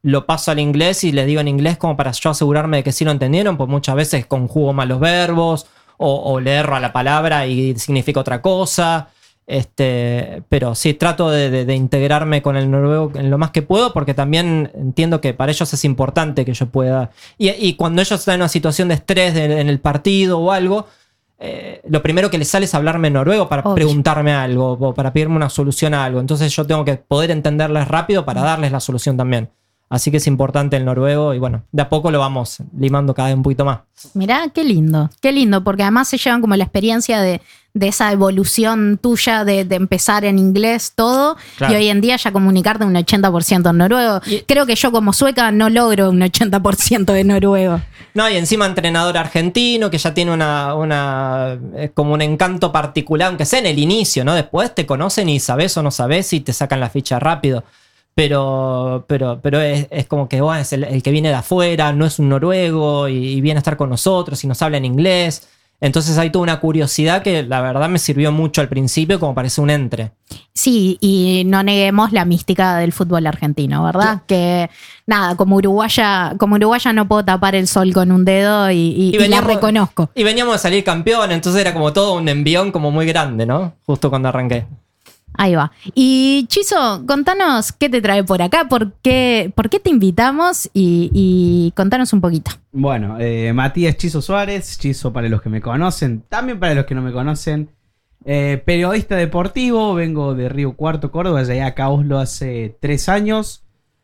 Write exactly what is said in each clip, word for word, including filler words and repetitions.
lo paso al inglés y les digo en inglés como para yo asegurarme de que sí lo entendieron, pues muchas veces conjugo mal los verbos o, o le erro a la palabra y significa otra cosa. Este, pero sí, trato de, de, de integrarme con el noruego en lo más que puedo, porque también entiendo que para ellos es importante que yo pueda. Y, y cuando ellos están en una situación de estrés de, en el partido o algo, eh, lo primero que les sale es hablarme en noruego para Obvio. preguntarme algo o para pedirme una solución a algo. Entonces yo tengo que poder entenderles rápido para darles la solución también. Así que es importante el noruego y bueno, de a poco lo vamos limando cada vez un poquito más. Mirá, qué lindo, qué lindo, porque además se llevan como la experiencia de, de esa evolución tuya de, de empezar en inglés todo, claro. Y hoy en día ya comunicarte un ochenta por ciento en noruego. Y, Creo que yo como sueca no logro un ochenta por ciento de noruego. No, y encima entrenador argentino que ya tiene una, una como un encanto particular, aunque sea en el inicio, ¿no? Después te conocen y sabes o no sabes y te sacan la ficha rápido. Pero, pero, pero es, es como que bueno, es el, el que viene de afuera, no es un noruego y, y viene a estar con nosotros y nos habla en inglés. Entonces hay toda una curiosidad que la verdad me sirvió mucho al principio como parece un entre. Sí, y no neguemos la mística del fútbol argentino, ¿verdad? Sí. Que nada, como uruguaya, como uruguaya no puedo tapar el sol con un dedo y, y, y, veníamos, y la reconozco. Y veníamos a salir campeón, entonces era como todo un envión como muy grande, ¿no? Justo cuando arranqué. Ahí va. Y Chizo, contanos qué te trae por acá, por qué, por qué te invitamos y, y contanos un poquito. Bueno, eh, Matías Chizo Suárez, Chizo para los que me conocen, también para los que no me conocen. Eh, periodista deportivo, vengo de Río Cuarto, Córdoba, llegué acá a Oslo hace tres años.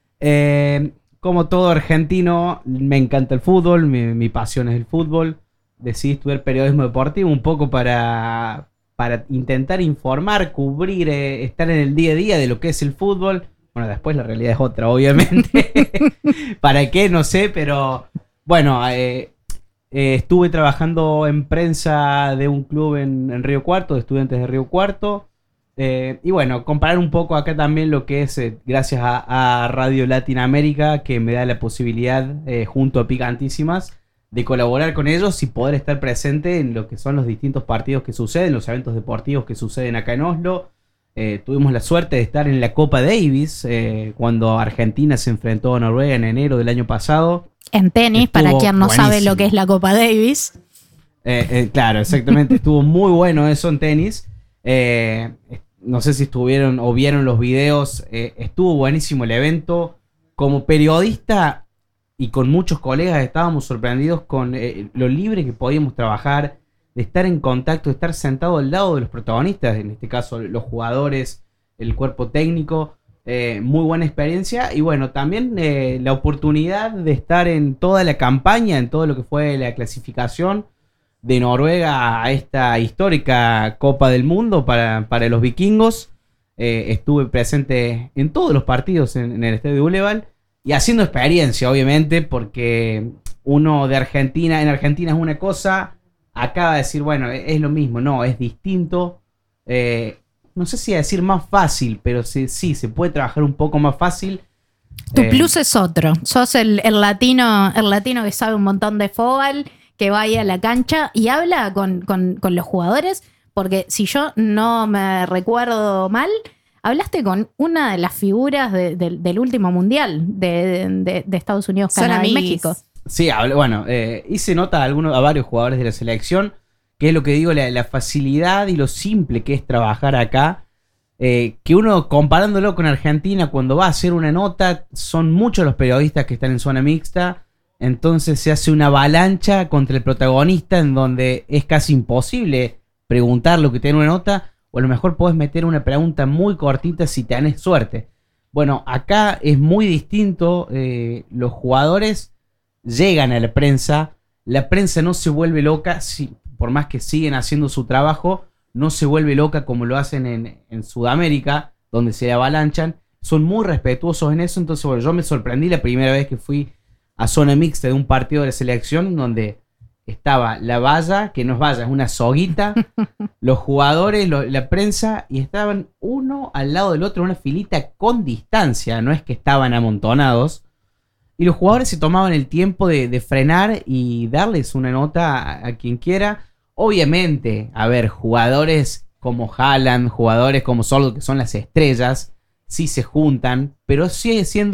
Eh, como todo argentino, me encanta el fútbol, mi, mi pasión es el fútbol. Decidí estudiar periodismo deportivo un poco para... para intentar informar, cubrir, eh, estar en el día a día de lo que es el fútbol. Bueno, después la realidad es otra, obviamente. ¿Para qué? No sé, pero bueno, eh, eh, estuve trabajando en prensa de un club en, en Río Cuarto, de estudiantes de Río Cuarto. Eh, y bueno, comparar un poco acá también lo que es, eh, gracias a, a Radio Latinoamérica, que me da la posibilidad, eh, junto a Picantísimas, de colaborar con ellos y poder estar presente en lo que son los distintos partidos que suceden, los eventos deportivos que suceden acá en Oslo. Eh, tuvimos la suerte de estar en la Copa Davis, eh, cuando Argentina se enfrentó a Noruega en enero del año pasado. En tenis, Estuvo para quien no buenísimo. sabe lo que es la Copa Davis. Eh, eh, claro, exactamente. Estuvo muy bueno eso en tenis. Eh, no sé si estuvieron o vieron los videos. Eh, estuvo buenísimo el evento. Como periodista... y con muchos colegas estábamos sorprendidos con eh, lo libre que podíamos trabajar, de estar en contacto, de estar sentado al lado de los protagonistas, en este caso los jugadores, el cuerpo técnico. Eh, muy buena experiencia y bueno, también eh, la oportunidad de estar en toda la campaña, en todo lo que fue la clasificación de Noruega a esta histórica Copa del Mundo para, para los vikingos. Eh, estuve presente en todos los partidos en, en el Estadio Uleval. Y haciendo experiencia, obviamente, porque uno de Argentina, en Argentina es una cosa, acaba de decir, bueno, es lo mismo, no, es distinto. Eh, no sé si a decir más fácil, pero sí, sí, se puede trabajar un poco más fácil. Tu eh, plus es otro, sos el, el, latino, el latino que sabe un montón de fútbol, que va ahí a la cancha y habla con, con, con los jugadores, porque si yo no me recuerdo mal... Hablaste con una de las figuras de, de, del último mundial de, de, de Estados Unidos, Canadá y México. Sí, hablé, bueno, eh, hice nota a, algunos, a varios jugadores de la selección, que es lo que digo, la, la facilidad y lo simple que es trabajar acá. Eh, que uno, comparándolo con Argentina, cuando va a hacer una nota, son muchos los periodistas que están en zona mixta, entonces se hace una avalancha contra el protagonista en donde es casi imposible preguntar lo que tiene una nota. O a lo mejor podés meter una pregunta muy cortita si tenés suerte. Bueno, acá es muy distinto. Eh, los jugadores llegan a la prensa. La prensa no se vuelve loca. Si, por más que siguen haciendo su trabajo, no se vuelve loca como lo hacen en, en Sudamérica, donde se avalanchan. Son muy respetuosos en eso. Entonces, bueno, yo me sorprendí la primera vez que fui a zona mixta de un partido de la selección, donde... estaba la valla, que no es valla, es una soguita, los jugadores, lo, la prensa, y estaban uno al lado del otro en una filita con distancia, no es que estaban amontonados, y los jugadores se tomaban el tiempo de, de frenar y darles una nota a, a quien quiera. Obviamente, a ver, jugadores como Haaland, jugadores como Soldo, que son las estrellas, sí se juntan, pero sigue siendo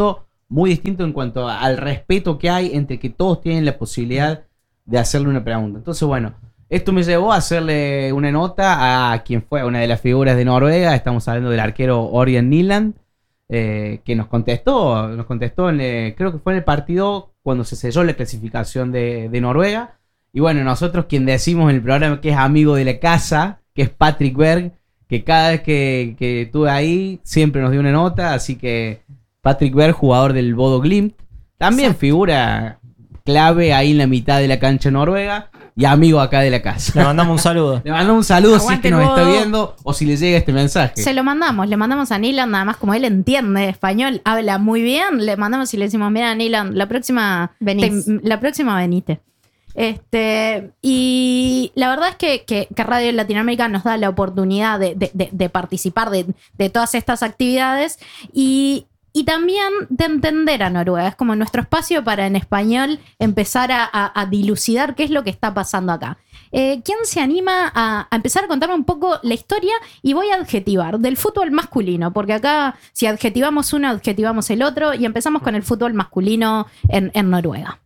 muy distinto en cuanto al respeto que hay entre que todos tienen la posibilidad de hacerle una pregunta. Entonces, bueno, esto me llevó a hacerle una nota a quien fue una de las figuras de Noruega. Estamos hablando del arquero Ørjan Nyland, eh, que nos contestó, nos contestó en el, creo que fue en el partido cuando se selló la clasificación de, de Noruega. Y bueno, nosotros quien decimos en el programa que es amigo de la casa, que es Patrick Berg, que cada vez que, que estuve ahí siempre nos dio una nota. Así que Patrick Berg, jugador del Bodo Glimt, también Exacto. figura clave ahí en la mitad de la cancha noruega y amigo acá de la casa. Le mandamos un saludo. Le mandamos un saludo Aguante si es que nos está viendo o si le llega este mensaje. Se lo mandamos, le mandamos a Nyland, nada más como él entiende español, habla muy bien, le mandamos y le decimos, mira Nyland, la próxima Venís. te, la próxima venite. Este, y la verdad es que, que, que Radio Latinoamérica nos da la oportunidad de, de, de, de participar de, de todas estas actividades y, y también de entender a Noruega. Es como nuestro espacio para en español empezar a, a, a dilucidar qué es lo que está pasando acá. Eh, ¿Quién se anima a, a empezar a contarme un poco la historia? Y voy a adjetivar del fútbol masculino, porque acá si adjetivamos uno, adjetivamos el otro y empezamos con el fútbol masculino en, en Noruega.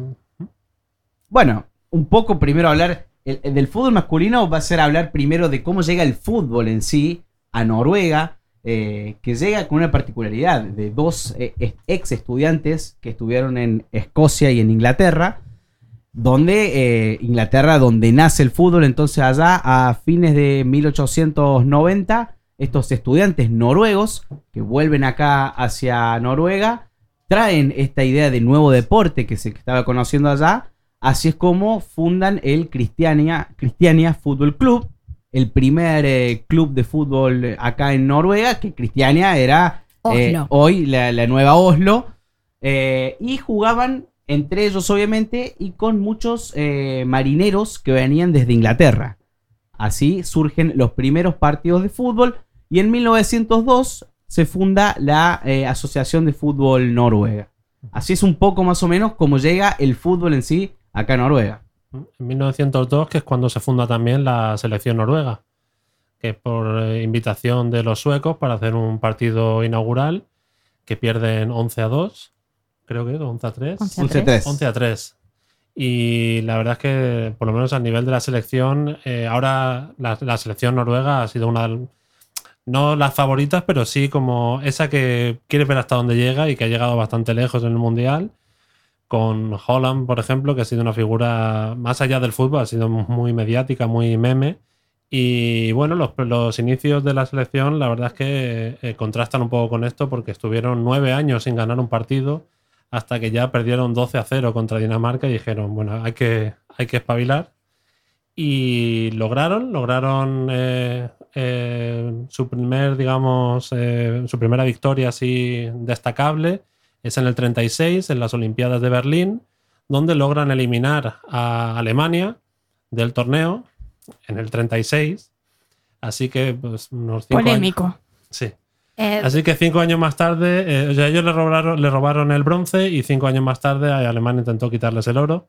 Bueno, un poco primero hablar el, el del fútbol masculino va a ser hablar primero de cómo llega el fútbol en sí a Noruega, eh, que llega con una particularidad de dos eh, ex estudiantes que estuvieron en Escocia y en Inglaterra, donde eh, Inglaterra, donde nace el fútbol. Entonces allá a fines de mil ochocientos noventa, estos estudiantes noruegos que vuelven acá hacia Noruega traen esta idea de nuevo deporte que se estaba conociendo allá. Así es como fundan el Christiania, Christiania Fútbol Club, el primer eh, club de fútbol acá en Noruega, que Christiania era eh, hoy la, la nueva Oslo, eh, y jugaban entre ellos obviamente y con muchos eh, marineros que venían desde Inglaterra. Así surgen los primeros partidos de fútbol y en mil novecientos dos se funda la eh, Asociación de Fútbol Noruega. Así es un poco más o menos como llega el fútbol en sí acá en Noruega. En mil novecientos dos, que es cuando se funda también la selección noruega, que es por eh, invitación de los suecos para hacer un partido inaugural que pierden once a dos, creo que es once a tres. once a tres. once a tres. Y la verdad es que, por lo menos a nivel de la selección, eh, ahora la, la selección noruega ha sido una, no las favoritas, pero sí como esa que quieres ver hasta dónde llega y que ha llegado bastante lejos en el Mundial. Con Haaland, por ejemplo, que ha sido una figura más allá del fútbol, ha sido muy mediática, muy meme. Y bueno, los, los inicios de la selección, la verdad es que eh, contrastan un poco con esto, porque estuvieron nueve años sin ganar un partido hasta que ya perdieron doce a cero contra Dinamarca y dijeron, bueno, hay que, hay que espabilar. Y lograron, lograron eh, eh, su primer, digamos, eh, su primera victoria así destacable. Es en el treinta y seis, en las Olimpiadas de Berlín, donde logran eliminar a Alemania del torneo en el treinta y seis. Así que, pues, unos cinco Polémico. años. Sí. Eh, Así que cinco años más tarde, eh, o sea, ellos le robaron, le robaron el bronce y cinco años más tarde Alemania intentó quitarles el oro.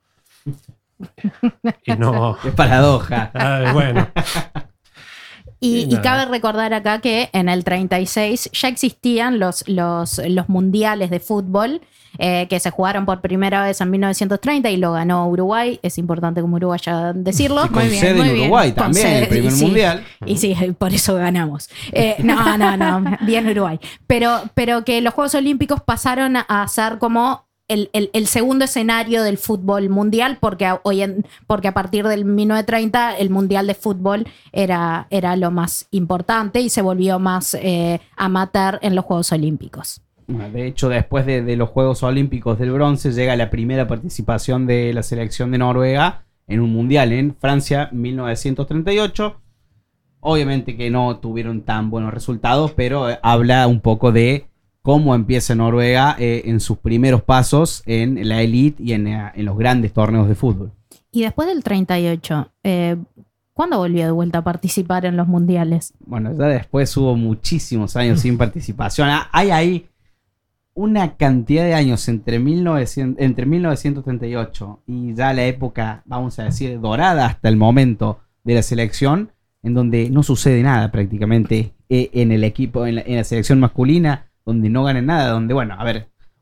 Y no. Qué paradoja. Ah, bueno. Y, Y y cabe recordar acá que en el treinta y seis ya existían los, los, los mundiales de fútbol eh, que se jugaron por primera vez en mil novecientos treinta y lo ganó Uruguay. Es importante como uruguaya decirlo. Sí, con sede en Uruguay Con también, sede, el primer sí. mundial. Y sí, por eso ganamos. Eh, no, no, no, bien Uruguay. Pero, pero que los Juegos Olímpicos pasaron a ser como El, el, el segundo escenario del fútbol mundial, porque a, hoy en, porque a partir del mil novecientos treinta el mundial de fútbol era, era lo más importante y se volvió más eh, amateur en los Juegos Olímpicos. De hecho, después de, de los Juegos Olímpicos del bronce llega la primera participación de la selección de Noruega en un mundial en Francia mil novecientos treinta y ocho. Obviamente que no tuvieron tan buenos resultados, pero eh, habla un poco de cómo empieza Noruega eh, en sus primeros pasos en la elite y en, en los grandes torneos de fútbol. Y después del treinta y ocho, eh, ¿cuándo volvió de vuelta a participar en los mundiales? Bueno, ya después hubo muchísimos años sin participación. Hay ahí una cantidad de años entre, mil novecientos, entre mil novecientos treinta y ocho y ya la época, vamos a decir, dorada hasta el momento de la selección, en donde no sucede nada prácticamente eh, en el equipo, en la, en la selección masculina, donde no ganan nada, donde, bueno, a ver,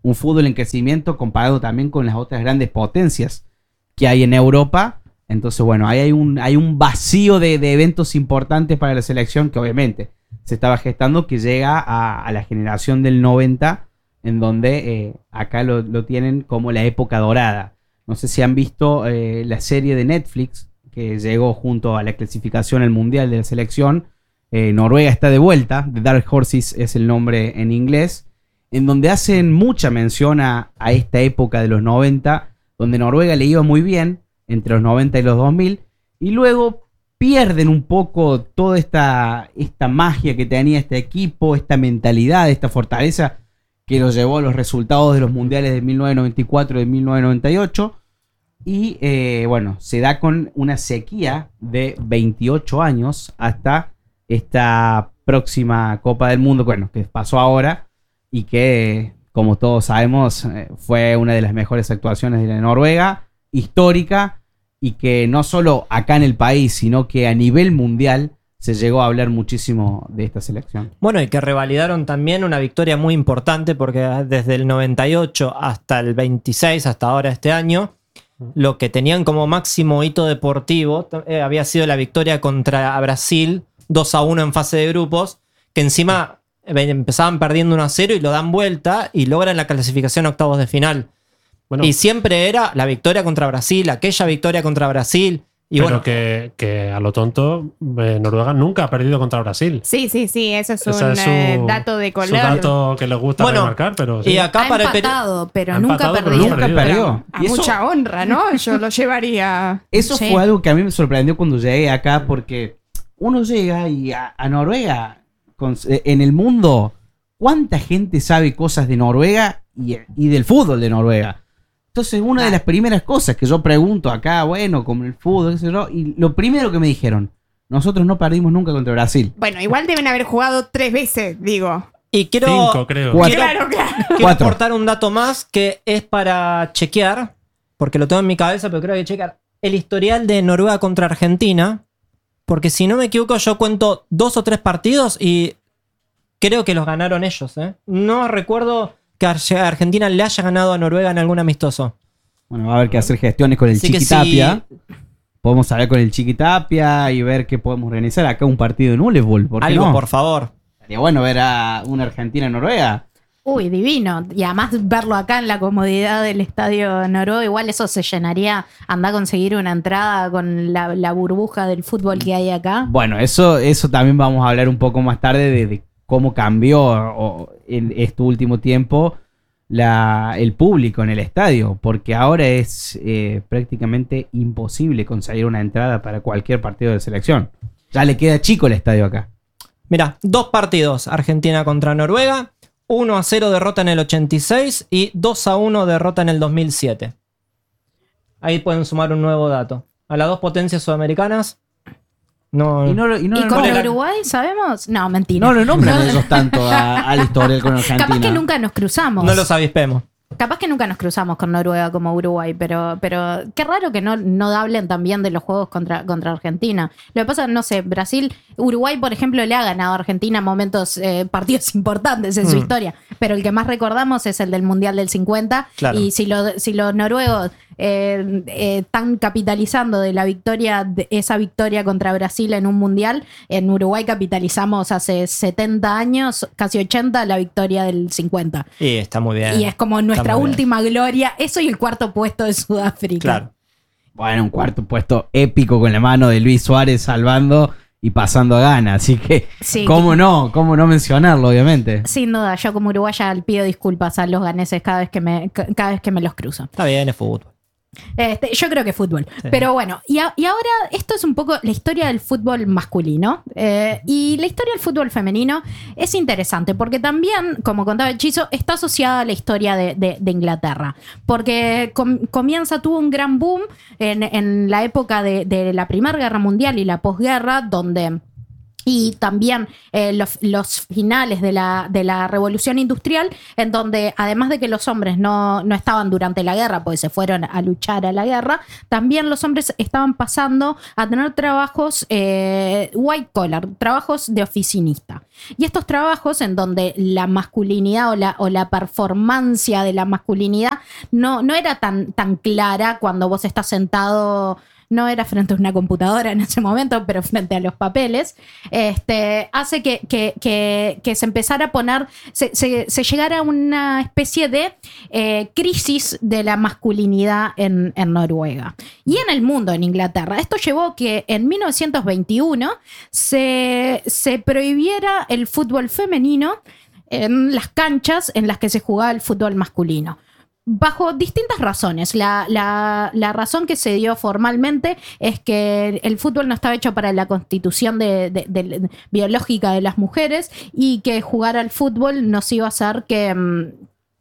un fútbol en crecimiento comparado también con las otras grandes potencias que hay en Europa. Entonces, bueno, ahí hay un, hay un vacío de, de eventos importantes para la selección que obviamente se estaba gestando, que llega a, a la generación del noventa, en donde eh, acá lo, lo tienen como la época dorada. No sé si han visto eh, la serie de Netflix que llegó junto a la clasificación al Mundial de la selección. Eh, Noruega está de vuelta, The Dark Horses es el nombre en inglés, en donde hacen mucha mención a, a esta época de los noventa, donde Noruega le iba muy bien entre los noventa y los dos mil, y luego pierden un poco toda esta, esta magia que tenía este equipo, esta mentalidad, esta fortaleza que los llevó a los resultados de los mundiales de mil novecientos noventa y cuatro y de mil novecientos noventa y ocho. Y eh, bueno, se da con una sequía de veintiocho años hasta esta próxima Copa del Mundo, bueno, que pasó ahora y que, como todos sabemos, eh, fue una de las mejores actuaciones de la Noruega, histórica, y que no solo acá en el país, sino que a nivel mundial se llegó a hablar muchísimo de esta selección. Bueno, y que revalidaron también una victoria muy importante, porque desde el noventa y ocho hasta el veintiséis, hasta ahora este año, lo que tenían como máximo hito deportivo eh, había sido la victoria contra Brasil dos a uno en fase de grupos, que encima eh, empezaban perdiendo uno a cero y lo dan vuelta y logran la clasificación a octavos de final. Bueno, y siempre era la victoria contra Brasil, aquella victoria contra Brasil. Y pero bueno, que, que a lo tonto, eh, Noruega nunca ha perdido contra Brasil. Sí, sí, sí, eso es un Ese es su, eh, dato de color. Su dato que les gusta bueno, remarcar, pero sí. Y acá ha para empatado, pero Ha nunca empatado, pero perdido. nunca Nunca perdió. A Y eso, mucha honra, ¿no? Yo lo llevaría. eso Sí. fue algo que a mí me sorprendió cuando llegué acá, porque uno llega y a, a Noruega, con- en el mundo, ¿cuánta gente sabe cosas de Noruega y, y del fútbol de Noruega? Entonces, una de las primeras cosas que yo pregunto acá, bueno, como el fútbol, qué sé yo, y lo primero que me dijeron, nosotros no perdimos nunca contra Brasil. Bueno, igual deben haber jugado tres veces, digo. y quiero, Cinco, creo. Cuatro. Claro, claro. quiero Cuatro. aportar un dato más que es para chequear, porque lo tengo en mi cabeza, pero creo que chequear el historial de Noruega contra Argentina, porque si no me equivoco yo cuento dos o tres partidos y creo que los ganaron ellos, ¿eh? No recuerdo que Ar- Argentina le haya ganado a Noruega en algún amistoso. Bueno, va a haber que hacer gestiones con el Así que Chiquitapia. Podemos hablar con el Chiquitapia y ver qué podemos organizar acá un partido en Ulevoll. ¿Por qué Algo, no? por favor. Sería bueno ver a una Argentina-Noruega. Uy, divino. Y además verlo acá en la comodidad del estadio noruego, igual eso se llenaría. Anda a conseguir una entrada con la, la burbuja del fútbol que hay acá. Bueno, eso, eso también vamos a hablar un poco más tarde de, de cómo cambió o, en este último tiempo la, el público en el estadio, porque ahora es eh, prácticamente imposible conseguir una entrada para cualquier partido de selección. Ya le queda chico el estadio acá. Mira, dos partidos. Argentina contra Noruega. uno a cero derrota en el ochenta y seis y dos a uno derrota en el dos mil siete. Ahí pueden sumar un nuevo dato. A las dos potencias sudamericanas. No, Y no, lo- y no, ¿Y lo- con ¿cuál era? Uruguay sabemos? No, mentira. no lo nombran ellos tanto a- al historial con Argentina. Capaz que nunca nos cruzamos. no los avispemos. Capaz que nunca nos cruzamos con Noruega como Uruguay, pero, pero qué raro que no, no hablen también de los juegos contra, contra Argentina. Lo que pasa, no sé, Brasil, Uruguay, por ejemplo, le ha ganado a Argentina momentos, eh, partidos importantes en su Mm. historia, pero el que más recordamos es el del Mundial del cincuenta. Claro. Y si, lo, si los noruegos eh, eh, están capitalizando de la victoria, de esa victoria contra Brasil en un Mundial, en Uruguay capitalizamos hace setenta años, casi ochenta, la victoria del cincuenta. Y está muy bien. Y es como nuestra Está muy bien. última gloria. Eso y el cuarto puesto de Sudáfrica. Claro. Bueno, un cuarto puesto épico con la mano de Luis Suárez salvando y pasando a gana. Así que, Sí, ¿cómo que- no? ¿Cómo no mencionarlo, obviamente? Sin duda, yo como uruguaya pido disculpas a los ganeses cada vez que me, ca- cada vez que me los cruzo. Está bien, es fútbol. Este, yo creo que fútbol. Sí. Pero bueno, y, a- y ahora esto es un poco la historia del fútbol masculino. eh, y la historia del fútbol femenino es interesante porque también, como contaba Hechizo, está asociada a la historia de, de- de Inglaterra. Porque com- comienza, tuvo un gran boom en, en la época de, de la Primera Guerra Mundial y la posguerra, donde y también eh, los, los finales de la, de la Revolución Industrial, en donde además de que los hombres no, no estaban durante la guerra, porque se fueron a luchar a la guerra, también los hombres estaban pasando a tener trabajos eh, white collar, trabajos de oficinista. Y estos trabajos en donde la masculinidad o la, o la performancia de la masculinidad no, no era tan, tan clara cuando vos estás sentado... No era frente a una computadora en ese momento, pero frente a los papeles, este, hace que, que, que, que se empezara a poner, se, se, se llegara a una especie de eh, crisis de la masculinidad en, en Noruega. Y en el mundo, en Inglaterra. Esto llevó que en mil novecientos veintiuno se, se prohibiera el fútbol femenino en las canchas en las que se jugaba el fútbol masculino. Bajo distintas razones. La, la, la razón que se dio formalmente es que el fútbol no estaba hecho para la constitución de, de, de, de, biológica de las mujeres y que jugar al fútbol nos iba a hacer que...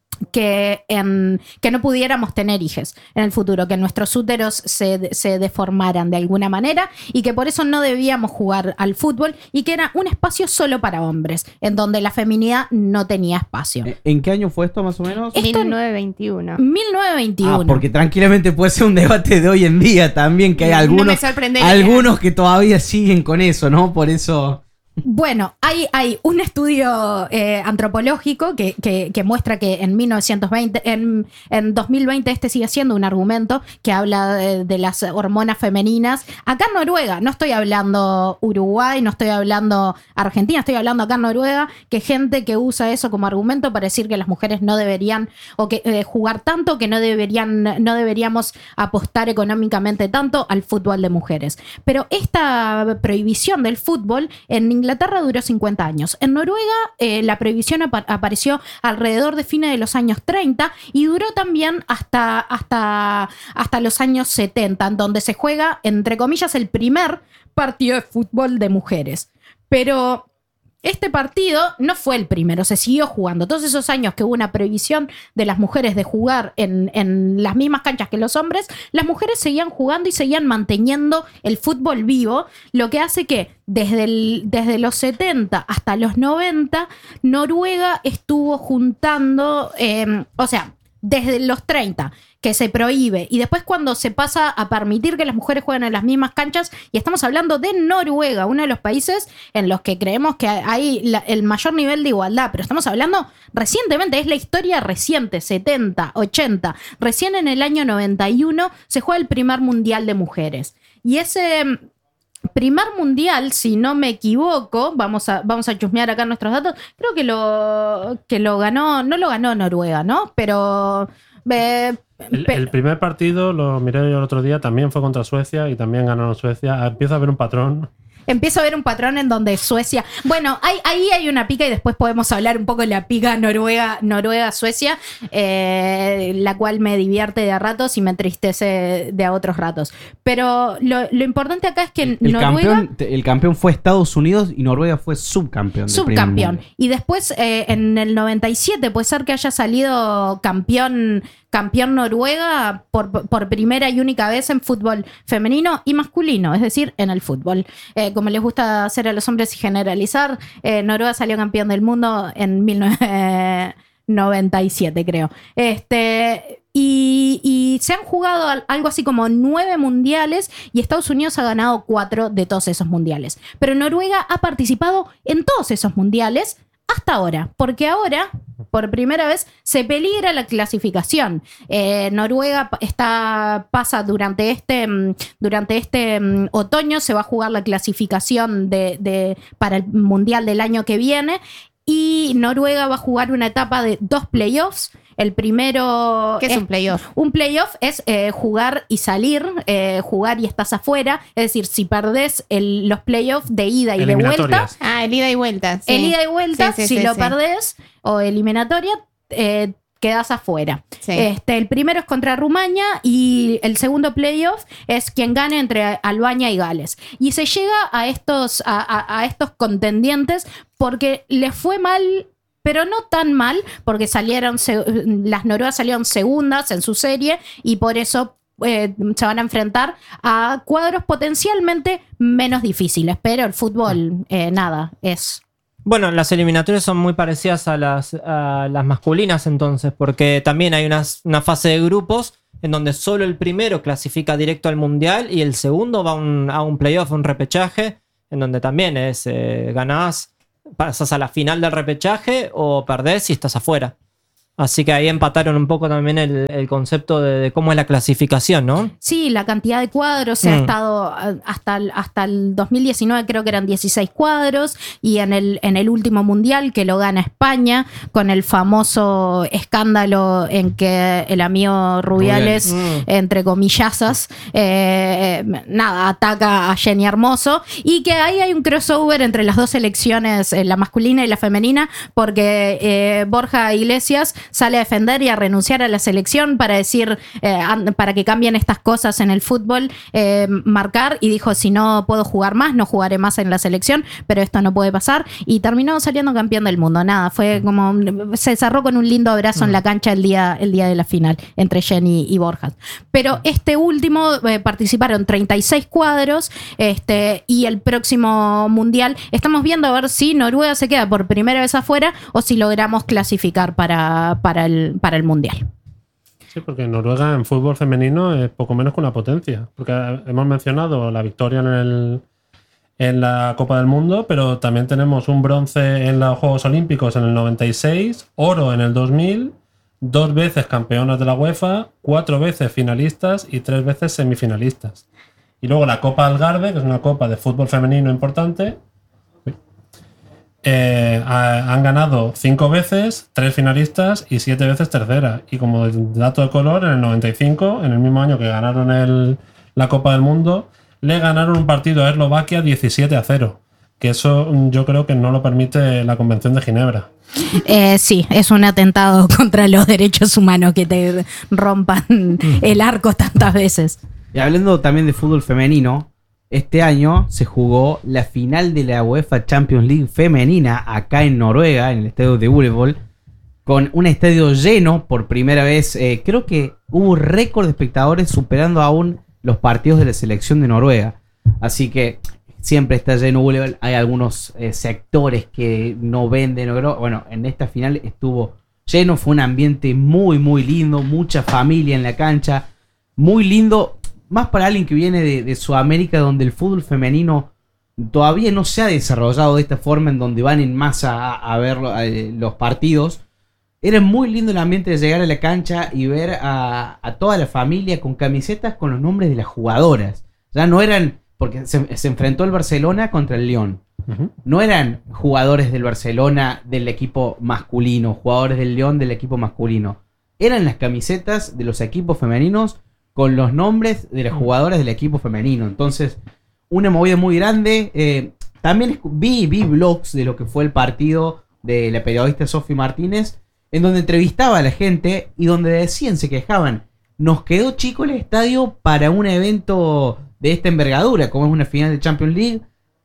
Que, en, que no pudiéramos tener hijos en el futuro, que nuestros úteros se, se deformaran de alguna manera y que por eso no debíamos jugar al fútbol y que era un espacio solo para hombres, en donde la feminidad no tenía espacio. ¿En qué año fue esto más o menos? Esto mil novecientos veintiuno. mil novecientos veintiuno. Ah, porque tranquilamente puede ser un debate de hoy en día también, que hay No algunos, me sorprendería. algunos que todavía siguen con eso, ¿no? Por eso... Bueno, hay, hay un estudio eh, antropológico que, que, que muestra que en mil novecientos veinte, en, en dos mil veinte este sigue siendo un argumento que habla de, de las hormonas femeninas. Acá en Noruega, no estoy hablando Uruguay, no estoy hablando Argentina, estoy hablando acá en Noruega, que gente que usa eso como argumento para decir que las mujeres no deberían o que eh, jugar tanto, que no deberían, no deberíamos apostar económicamente tanto al fútbol de mujeres. Pero esta prohibición del fútbol en Inglaterra duró cincuenta años. En Noruega eh, la prohibición ap- apareció alrededor de fines de los años treinta y duró también hasta, hasta, hasta los años setenta, en donde se juega, entre comillas, el primer partido de fútbol de mujeres. Pero este partido no fue el primero, se siguió jugando. Todos esos años que hubo una prohibición de las mujeres de jugar en, en las mismas canchas que los hombres, las mujeres seguían jugando y seguían manteniendo el fútbol vivo, lo que hace que desde, el, desde los setenta hasta los noventa, Noruega estuvo juntando, eh, o sea, desde los treinta, que se prohíbe, y después cuando se pasa a permitir que las mujeres jueguen en las mismas canchas, y estamos hablando de Noruega, uno de los países en los que creemos que hay la, el mayor nivel de igualdad, pero estamos hablando recientemente, es la historia reciente, setenta, ochenta, recién en el año noventa y uno se juega el primer mundial de mujeres, y ese primer mundial, si no me equivoco, vamos a, vamos a chusmear acá nuestros datos, creo que lo, que lo ganó, no lo ganó Noruega, ¿no? Pero... Eh, El, pe- el primer partido, lo miré yo el otro día, también fue contra Suecia y también ganaron Suecia. Empiezo a ver un patrón. Empiezo a ver un patrón en donde Suecia... Bueno, hay, ahí hay una pica y después podemos hablar un poco de la pica Noruega, Noruega-Suecia, eh, la cual me divierte de a ratos y me entristece de a otros ratos. Pero lo, lo importante acá es que El Noruega... campeón, el campeón fue Estados Unidos y Noruega fue subcampeón. del primer Subcampeón. mundial. Y después, eh, en el noventa y siete, puede ser que haya salido campeón, campeón Noruega por, por primera y única vez en fútbol femenino y masculino, es decir, en el fútbol. Eh, como les gusta hacer a los hombres y generalizar, eh, Noruega salió campeón del mundo en mil novecientos noventa y siete, creo. Este... Y, y se han jugado al- algo así como nueve mundiales y Estados Unidos ha ganado cuatro de todos esos mundiales. Pero Noruega ha participado en todos esos mundiales hasta ahora, porque ahora, por primera vez, se peligra la clasificación. Eh, Noruega pa- está, pasa durante este, mm, durante este mm, otoño, se va a jugar la clasificación de, de, para el mundial del año que viene y Noruega va a jugar una etapa de dos playoffs. El primero... ¿Qué es un playoff? Un playoff es eh, jugar y salir, eh, jugar y estás afuera. Es decir, si perdés el- los playoffs de ida y de vuelta, Eliminatorias. Ah, el ida y vuelta. Sí. el ida y vuelta, Sí, sí, si sí, lo sí. perdés o eliminatoria, eh, quedás afuera. Sí. Este, el primero es contra Rumania y el segundo playoff es quien gane entre Albania y Gales. Y se llega a estos, a, a- a estos contendientes porque les fue mal, pero no tan mal, porque salieron, se- las noruegas salieron segundas en su serie y por eso eh, se van a enfrentar a cuadros potencialmente menos difíciles, pero el fútbol, eh, nada, es... Bueno, las eliminatorias son muy parecidas a las, a las masculinas entonces, porque también hay una, una fase de grupos en donde solo el primero clasifica directo al mundial y el segundo va a un, a un playoff, un repechaje, en donde también es eh, ganás, pasas a la final del repechaje o perdés y estás afuera. Así que ahí empataron un poco también el, el concepto de, de cómo es la clasificación, ¿no? Sí, la cantidad de cuadros se Mm. ha estado hasta el, hasta el dos mil diecinueve, creo que eran dieciséis cuadros, y en el, en el último mundial que lo gana España, con el famoso escándalo en que el amigo Rubiales, Rubiales. Mm. entre comillazas, eh, nada, ataca a Jenny Hermoso, y que ahí hay un crossover entre las dos selecciones, eh, la masculina y la femenina, porque eh, Borja Iglesias sale a defender y a renunciar a la selección para decir, eh, para que cambien estas cosas en el fútbol, eh, marcar, y dijo, si no puedo jugar más, no jugaré más en la selección, pero esto no puede pasar, y terminó saliendo campeón del mundo. Nada, fue como, se cerró con un lindo abrazo en la cancha el día, el día de la final, entre Jenny y Borja. Pero este último, eh, participaron treinta y seis cuadros, este, y el próximo mundial, estamos viendo a ver si Noruega se queda por primera vez afuera, o si logramos clasificar para Para el, para el mundial. Sí, porque Noruega en fútbol femenino es poco menos que una potencia. Porque hemos mencionado la victoria en, el, en la Copa del Mundo, pero también tenemos un bronce en los Juegos Olímpicos en el noventa y seis, oro en el dos mil, dos veces campeonas de la UEFA, cuatro veces finalistas y tres veces semifinalistas. Y luego la Copa Algarve, que es una copa de fútbol femenino importante. Eh, ha, han ganado cinco veces, tres finalistas y siete veces tercera. Y como dato de color, en el noventa y cinco, en el mismo año que ganaron el, la Copa del Mundo, le ganaron un partido a Eslovaquia diecisiete a cero. Que eso yo creo que no lo permite la Convención de Ginebra. Eh, sí, es un atentado contra los derechos humanos que te rompan el arco tantas veces. Y hablando también de fútbol femenino, este año se jugó la final de la UEFA Champions League femenina acá en Noruega, en el estadio de Ullevål, con un estadio lleno por primera vez. Eh, creo que hubo récord de espectadores superando aún los partidos de la selección de Noruega. Así que siempre está lleno Ullevål. Hay algunos eh, sectores que no venden. No, bueno, en esta final estuvo lleno. Fue un ambiente muy, muy lindo. Mucha familia en la cancha. Muy lindo. Más para alguien que viene de, de Sudamérica, donde el fútbol femenino todavía no se ha desarrollado de esta forma, en donde van en masa a, a ver a, los partidos. Era muy lindo el ambiente de llegar a la cancha y ver a, a toda la familia con camisetas con los nombres de las jugadoras. Ya no eran, porque se, se enfrentó el Barcelona contra el Lyon. Uh-huh. No eran jugadores del Barcelona del equipo masculino, jugadores del Lyon del equipo masculino. Eran las camisetas de los equipos femeninos con los nombres de las jugadoras del equipo femenino. Entonces, una movida muy grande. Eh, también vi, vi blogs de lo que fue el partido de la periodista Sofi Martínez, en donde entrevistaba a la gente y donde decían, se quejaban, nos quedó chico el estadio para un evento de esta envergadura, como es una final de Champions League.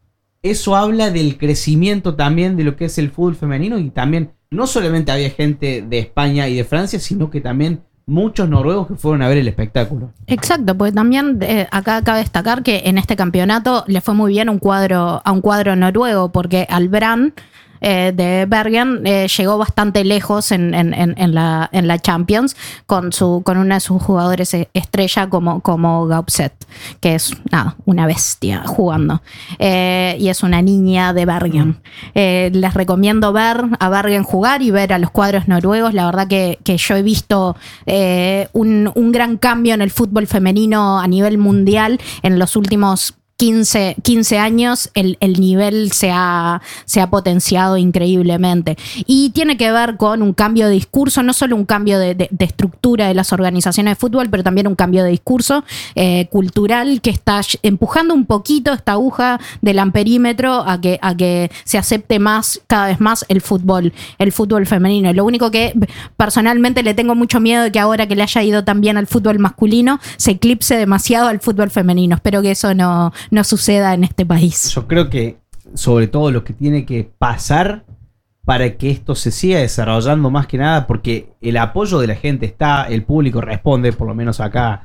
Eso habla del crecimiento también de lo que es el fútbol femenino, y también no solamente había gente de España y de Francia, sino que también muchos noruegos que fueron a ver el espectáculo. Exacto, porque también eh, acá cabe destacar que en este campeonato le fue muy bien un cuadro, a un cuadro noruego, porque al Brann eh, de Bergen eh, llegó bastante lejos en, en, en, en, la, en la Champions con su con una de sus jugadores estrella como, como Gaupset, que es nada, una bestia jugando. Eh, y es una niña de Bergen. Eh, les recomiendo ver a Bergen jugar y ver a los cuadros noruegos. La verdad que, que yo he visto eh, un, un gran cambio en el fútbol femenino a nivel mundial en los últimos quince, quince años. El, el nivel se ha, se ha potenciado increíblemente, y tiene que ver con un cambio de discurso, no solo un cambio de, de, de estructura de las organizaciones de fútbol, pero también un cambio de discurso eh, cultural que está empujando un poquito esta aguja del amperímetro a que, a que se acepte más, cada vez más el fútbol, el fútbol femenino. Lo único que personalmente le tengo mucho miedo de que ahora que le haya ido tan bien al fútbol masculino se eclipse demasiado al fútbol femenino. Espero que eso no no suceda en este país. Yo creo que sobre todo lo que tiene que pasar para que esto se siga desarrollando, más que nada porque el apoyo de la gente está, el público responde, por lo menos acá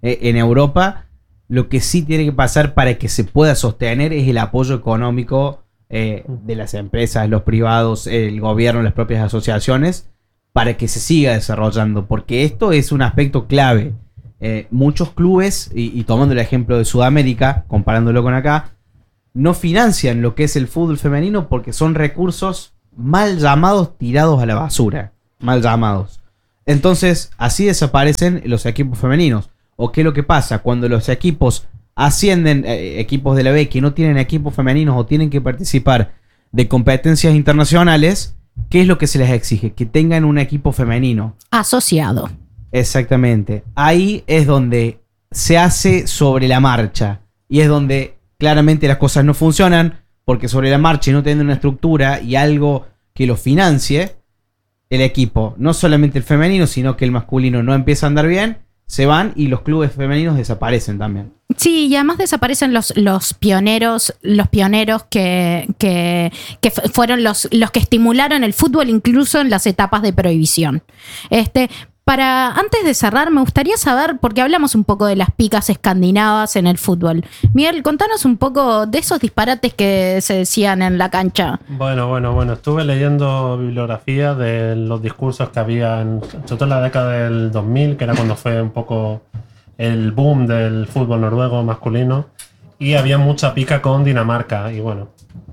eh, en Europa. Lo que sí tiene que pasar para que se pueda sostener es el apoyo económico eh, de las empresas, los privados, el gobierno, las propias asociaciones, para que se siga desarrollando, porque esto es un aspecto clave. Eh, muchos clubes, y, y tomando el ejemplo de Sudamérica, comparándolo con acá, no financian lo que es el fútbol femenino porque son recursos mal llamados, tirados a la basura, mal llamados. Entonces, así desaparecen los equipos femeninos. ¿O qué es lo que pasa? Cuando los equipos ascienden, eh, equipos de la B que no tienen equipos femeninos o tienen que participar de competencias internacionales, ¿qué es lo que se les exige? Que tengan un equipo femenino. Asociado. Exactamente. Ahí es donde se hace sobre la marcha. Y es donde claramente las cosas no funcionan, porque sobre la marcha y no teniendo una estructura y algo que lo financie, el equipo, no solamente el femenino, sino que el masculino no empieza a andar bien, se van y los clubes femeninos desaparecen también. Sí, y además desaparecen los, los pioneros, los pioneros que, que, que fueron los, los que estimularon el fútbol incluso en las etapas de prohibición. Este, para, antes de cerrar, me gustaría saber, porque hablamos un poco de las picas escandinavas en el fútbol. Miguel, contanos un poco de esos disparates que se decían en la cancha. Bueno, bueno, bueno. Estuve leyendo bibliografía de los discursos que había, en, sobre todo en la década del dos mil, que era cuando fue un poco el boom del fútbol noruego masculino, y había mucha pica con Dinamarca, y bueno.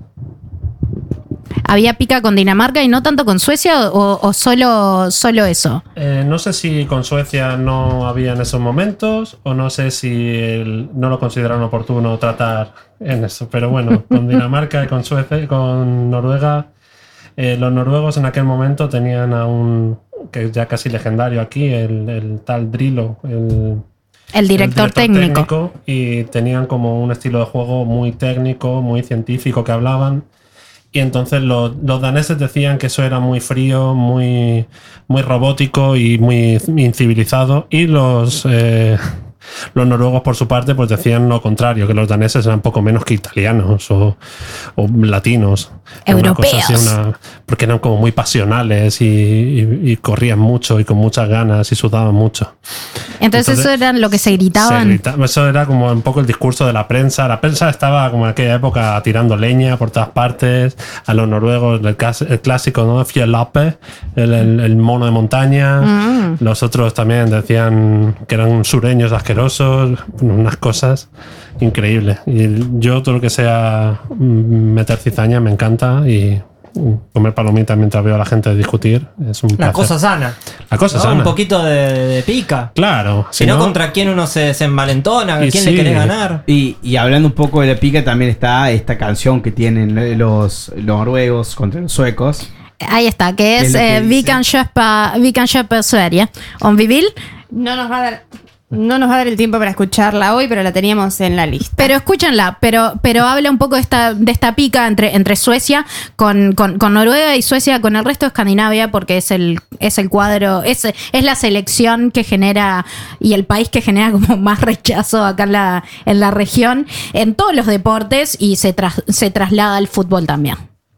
¿Había pica con Dinamarca y no tanto con Suecia o, o solo, solo eso? Eh, no sé si con Suecia no había en esos momentos o no sé si el, no lo consideraron oportuno tratar en eso. Pero bueno, con Dinamarca y con Suecia y con Noruega, eh, los noruegos en aquel momento tenían a un, que es ya casi legendario aquí, el, el tal Drillo, el, el director, el director técnico. técnico, y tenían como un estilo de juego muy técnico, muy científico que hablaban. Y entonces los, los daneses decían que eso era muy frío, muy, muy robótico y muy incivilizado. Y los, eh, los noruegos, por su parte, pues decían lo contrario, que los daneses eran poco menos que italianos o, o latinos. Europeos. Una cosa así, una, porque eran como muy pasionales y, y, y corrían mucho y con muchas ganas y sudaban mucho. Entonces, Entonces eso era lo que se gritaban. Se grita, eso era como un poco el discurso de la prensa. La prensa estaba como en aquella época tirando leña por todas partes. A los noruegos, el, el clásico, ¿no? Fjellape, el, el, el mono de montaña. Mm. Los otros también decían que eran sureños asquerosos. Unas cosas increíbles. Y yo todo lo que sea meter cizaña me encanta, y comer palomitas mientras veo a la gente discutir es un La placer. cosa sana. La cosa ¿No? sana. Un poquito de, de pica. Claro. Si no, contra quién uno se, se envalentona, a quién sí. le querés ganar. Y, y hablando un poco de la pica, también está esta canción que tienen los noruegos contra los suecos. Ahí está, que es, es eh, Vi kan köpa, Vi kan köpa Sverige. Om vi vill. No nos va a dar... No nos va a dar el tiempo para escucharla hoy, pero la teníamos en la lista. Pero escúchenla, pero, pero habla un poco de esta, de esta pica entre, entre Suecia con, con, con Noruega y Suecia con el resto de Escandinavia, porque es el, es el cuadro, es, es la selección que genera y el país que genera como más rechazo acá en la, en la región, en todos los deportes, y se, tras, se traslada al fútbol también.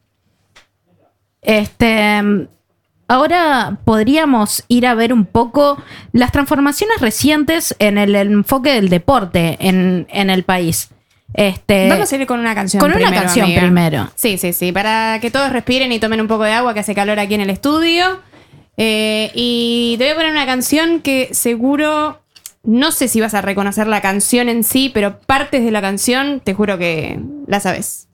Este... Ahora podríamos ir a ver un poco las transformaciones recientes en el enfoque del deporte en, en el país. Este, Vamos a ir con una canción con primero, una canción amiga. primero. Sí, sí, sí. Para que todos respiren y tomen un poco de agua, que hace calor aquí en el estudio. Eh, y te voy a poner una canción que seguro... No sé si vas a reconocer la canción en sí, pero partes de la canción te juro que la sabes.